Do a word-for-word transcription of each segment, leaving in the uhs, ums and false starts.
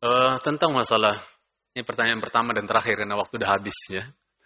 Uh, tentang masalah, ini pertanyaan pertama dan terakhir karena waktu udah habis ya.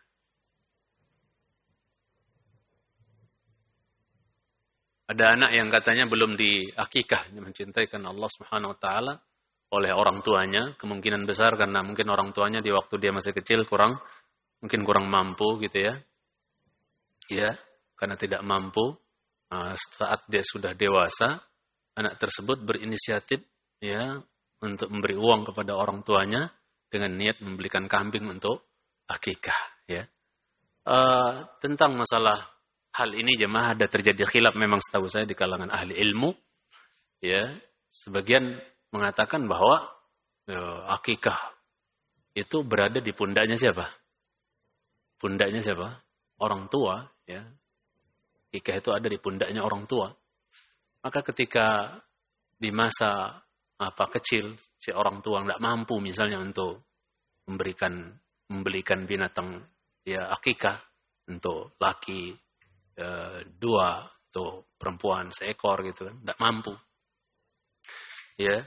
Ada anak yang katanya belum diakikah, mencintai karena Allah Subhanahu wa taala oleh orang tuanya, kemungkinan besar karena mungkin orang tuanya di waktu dia masih kecil kurang mungkin kurang mampu gitu ya. Ya, karena tidak mampu, saat dia sudah dewasa, anak tersebut berinisiatif ya untuk memberi uang kepada orang tuanya dengan niat membelikan kambing untuk akikah ya. Uh, tentang masalah hal ini jemaah ada terjadi khilaf memang setahu saya di kalangan ahli ilmu ya. Sebagian mengatakan bahwa uh, akikah itu berada di pundaknya siapa? Pundaknya siapa? Orang tua ya. Akikah itu ada di pundaknya orang tua. Maka ketika di masa apa kecil si orang tua nggak mampu misalnya untuk memberikan membelikan binatang ya akikah untuk laki e, dua atau perempuan seekor gitu kan, nggak mampu ya,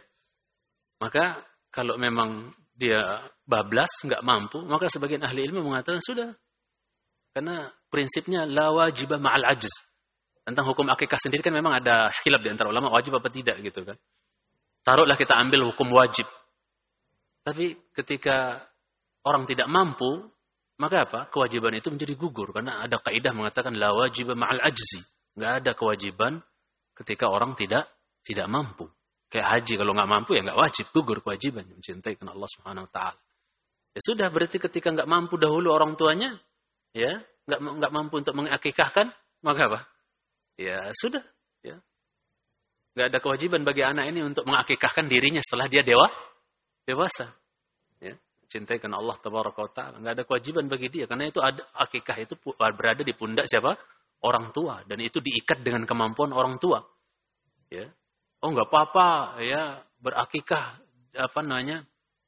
maka kalau memang dia bablas nggak mampu, maka sebagian ahli ilmu mengatakan sudah, karena prinsipnya la wajib ma'al ajz. Tentang hukum akikah sendiri kan memang ada khilaf di antara ulama wajib apa tidak gitu kan. Taruhlah kita ambil hukum wajib. Tapi ketika orang tidak mampu, maka apa? Kewajiban itu menjadi gugur. Karena ada kaidah mengatakan la wajib ma'al ajzi. Nggak ada kewajiban ketika orang tidak tidak mampu. Kayak haji, kalau nggak mampu ya nggak wajib, gugur kewajiban. Mencintai karena Allah Subhanahu wa taala. Ya sudah, berarti ketika nggak mampu dahulu orang tuanya, ya nggak nggak mampu untuk mengakikahkan, maka apa? Ya sudah, ya. Nggak ada kewajiban bagi anak ini untuk mengakikahkan dirinya setelah dia dewa, dewasa. Ya, cintai karena Allah Tabaraka wa Ta'ala. Nggak ada kewajiban bagi dia. Karena itu ada, akikah itu berada di pundak siapa? Orang tua. Dan itu diikat dengan kemampuan orang tua. Ya. Oh nggak apa-apa ya berakikah apa namanya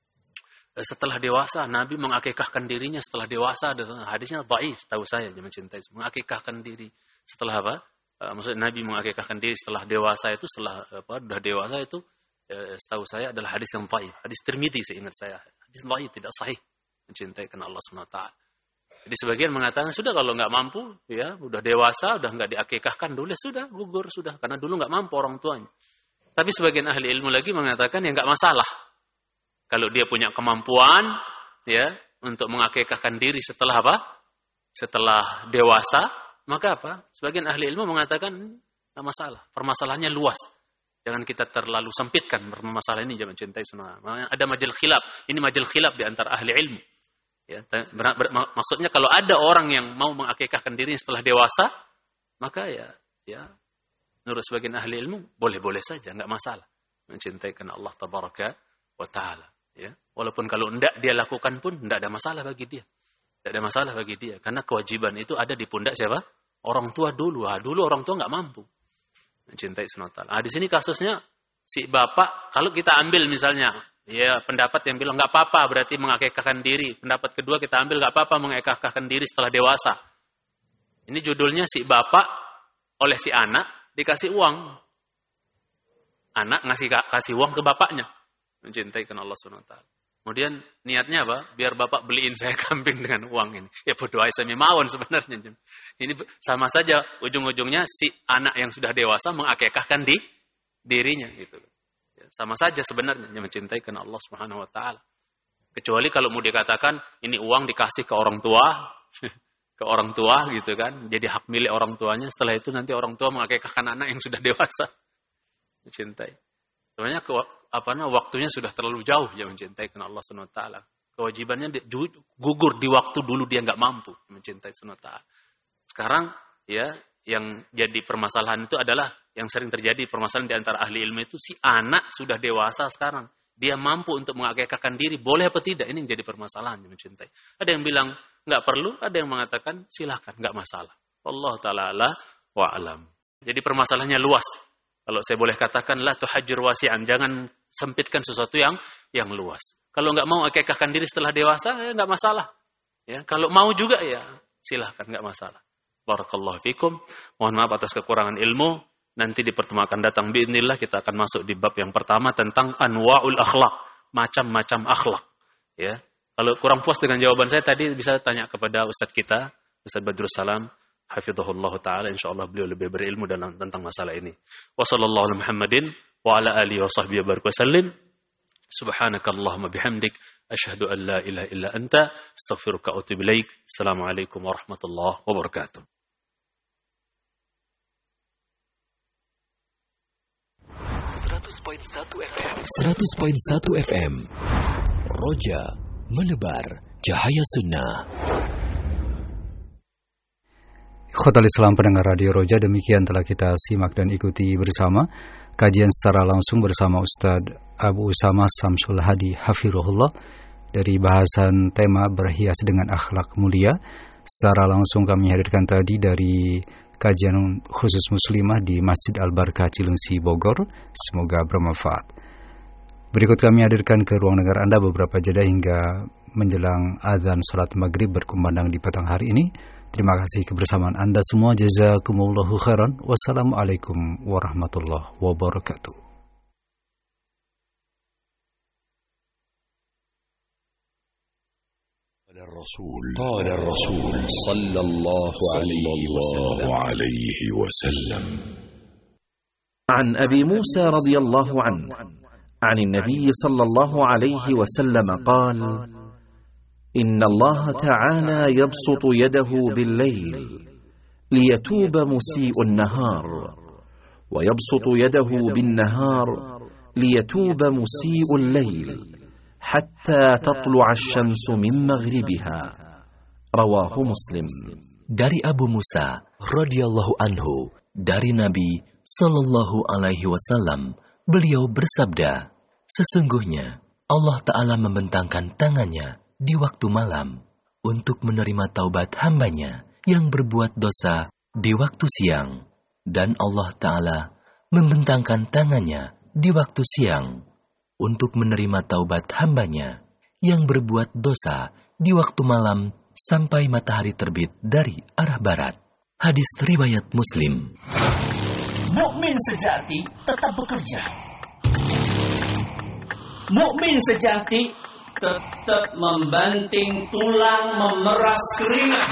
setelah dewasa. Nabi mengakikahkan dirinya setelah dewasa. Hadisnya dhaif tahu saya. Dia mencintai. Mengakikahkan diri setelah apa? Uh, maksudnya Nabi mengakikahkan diri setelah dewasa itu, setelah apa, sudah dewasa itu, uh, setahu saya adalah hadis yang dhaif. Hadis Tirmidzi seingat saya. Hadis dhaif, tidak sahih. Mencintai karena Allah Subhanahu wa taala. Jadi sebagian mengatakan sudah kalau nggak mampu, ya udah dewasa, udah nggak diakikahkan dulu, sudah gugur sudah, karena dulu nggak mampu orang tuanya. Tapi sebagian ahli ilmu lagi mengatakan ya nggak masalah. Kalau dia punya kemampuan, ya untuk mengakikahkan diri setelah apa? Setelah dewasa. Maka apa? Sebagian ahli ilmu mengatakan tidak masalah. Permasalahannya luas. Jangan kita terlalu sempitkan permasalahan ini. Jangan cintai semua. Ada majal khilaf. Ini majal khilaf di antara ahli ilmu. Ya, ber, ber, maksudnya kalau ada orang yang mau mengakikahkan dirinya setelah dewasa, maka ya, ya menurut sebagian ahli ilmu boleh-boleh saja, nggak masalah. Mencintai karena Allah Tabaraka wa Ta'ala. Ya, walaupun kalau tidak dia lakukan pun tidak ada masalah bagi dia. Tidak ada masalah bagi dia. Karena kewajiban itu ada di pundak siapa? Orang tua dulu. Ah, dulu orang tua nggak mampu. Mencintai semata. Ah, di sini kasusnya si bapak, kalau kita ambil misalnya, ya pendapat yang bilang nggak apa-apa berarti mengakikahkan diri. Pendapat kedua kita ambil nggak apa-apa mengakikahkan diri setelah dewasa. Ini judulnya si bapak oleh si anak dikasih uang. Anak ngasih kasih uang ke bapaknya. Mencintai karena Allah Subhanahu wa taala. Kemudian niatnya apa? Biar bapak beliin saya kambing dengan uang ini. Ya bodoh aja saya mawon sebenarnya. Ini sama saja ujung-ujungnya si anak yang sudah dewasa mengakikahkan di dirinya gitu. Ya, sama saja sebenarnya mencintai karena Allah Subhanahu wa taala. Kecuali kalau mau dikatakan ini uang dikasih ke orang tua, ke orang tua gitu kan. Jadi hak milik orang tuanya, setelah itu nanti orang tua mengakikahkan anak yang sudah dewasa. Mencintai. Sebenarnya ke apa namanya waktunya sudah terlalu jauh ya mencintai karena Allah Subhanahu wa taala. Kewajibannya gugur di waktu dulu dia nggak mampu mencintai Subhanahu wa taala. Sekarang ya yang jadi permasalahan itu adalah yang sering terjadi permasalahan di antara ahli ilmu itu si anak sudah dewasa sekarang. Dia mampu untuk mengakikahkan diri, boleh apa tidak? Ini yang jadi permasalahan yang mencintai. Ada yang bilang nggak perlu, ada yang mengatakan silakan, nggak masalah. Allah taala wa alam. Jadi permasalahannya luas. Kalau saya boleh katakan la tuhajjir wasi'an, jangan sempitkan sesuatu yang yang luas. Kalau nggak mau akikahkan diri setelah dewasa, ya nggak masalah. Ya, kalau mau juga ya silahkan, nggak masalah. Barakallahu fikum. Mohon maaf atas kekurangan ilmu. Nanti di pertemuan akan datang biidznillah kita akan masuk di bab yang pertama tentang anwa'ul akhlak, macam-macam akhlak. Ya. Kalau kurang puas dengan jawaban saya tadi, bisa tanya kepada Ustadz kita, Ustadz Badrus Salam, hafizahullah ta'ala, insyaallah beliau lebih berilmu dalam tentang masalah ini. Wa sallallahu ala Muhammadin wa ala alihi wa sahbihi wa sallim. Subhanakallahumma bihamdik, asyhadu an la ilaha illa anta, astaghfiruka wa atubu ilaik. Assalamualaikum warahmatullahi wabarakatuh. seratus koma satu F M Roja menebar cahaya sunnah. Khotul Islam pendengar Radio Roja, demikian telah kita simak dan ikuti bersama kajian secara langsung bersama Ustadz Abu Usama Samsul Hadi Hafirullah dari bahasan tema berhias dengan akhlak mulia. Secara langsung kami hadirkan tadi dari kajian khusus muslimah di Masjid Al-Barkah Cilengsi Bogor. Semoga bermanfaat. Berikut kami hadirkan ke ruang dengar Anda beberapa jeda hingga menjelang azan salat maghrib berkumandang di petang hari ini. Terima kasih kebersamaan Anda semua. Jazakumullahu khairan. Wassalamualaikum warahmatullahi wabarakatuh. قال الرسول قال الرسول صلى الله عليه وسلم عن أبي موسى رضي الله عنه عن النبي صلى الله عليه وسلم قال: إن الله تعالى يبسط يده بالليل ليتوب مسيء النهار، ويبسط يده بالنهار ليتوب مسيء الليل، حتى تطلع الشمس من مغربها. رواه مسلم. Dari Abu Musa radhiyallahu anhu, dari Nabi sallallahu alaihi wasallam, beliau bersabda, sesungguhnya Allah Ta'ala membentangkan tangannya di waktu malam untuk menerima taubat hambanya yang berbuat dosa di waktu siang, dan Allah Ta'ala membentangkan tangannya di waktu siang untuk menerima taubat hambanya yang berbuat dosa di waktu malam sampai matahari terbit dari arah barat. Hadis riwayat Muslim. Mukmin sejati tetap bekerja. Mukmin sejati tetap membanting tulang, memeras keringat.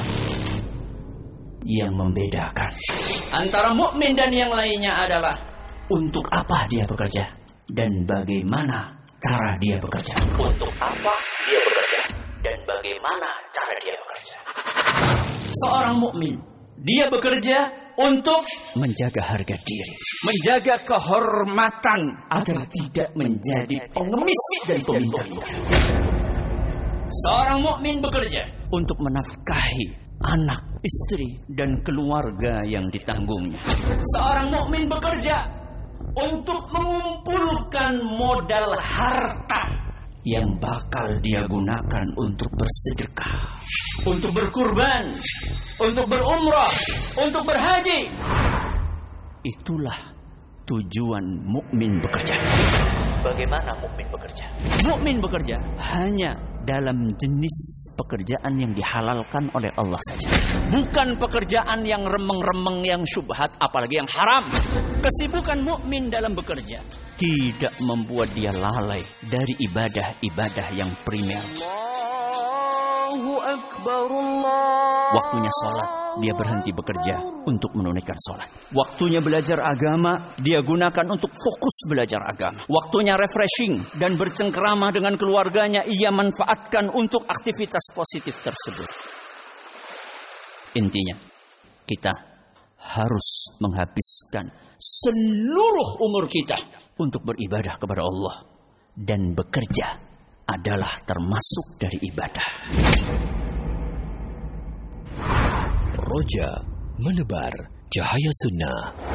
Yang membedakan antara mukmin dan yang lainnya adalah untuk apa dia bekerja dan bagaimana cara dia bekerja. Untuk apa dia bekerja dan bagaimana cara dia bekerja. Seorang mukmin, dia bekerja untuk menjaga harga diri, menjaga kehormatan agar tidak menjadi pengemis dari peminta-minta. Seorang mukmin bekerja untuk menafkahi anak, istri, dan keluarga yang ditanggungnya. Seorang mukmin bekerja untuk mengumpulkan modal harta yang bakal dia gunakan untuk bersedekah, untuk berkurban, untuk berumrah, untuk berhaji. Itulah tujuan mukmin bekerja. Bagaimana mukmin bekerja? Mukmin bekerja hanya dalam jenis pekerjaan yang dihalalkan oleh Allah saja. Bukan pekerjaan yang remeng-remeng, yang syubhat, apalagi yang haram. Kesibukan mukmin dalam bekerja tidak membuat dia lalai dari ibadah-ibadah yang primer. Allahu Akbar, Allah. Waktunya sholat, dia berhenti bekerja untuk menunaikan sholat. Waktunya belajar agama, dia gunakan untuk fokus belajar agama. Waktunya refreshing dan bercengkerama dengan keluarganya, ia manfaatkan untuk aktivitas positif tersebut. Intinya, kita harus menghabiskan seluruh umur kita untuk beribadah kepada Allah. Dan bekerja adalah termasuk dari ibadah. Roja menebar cahaya sunnah.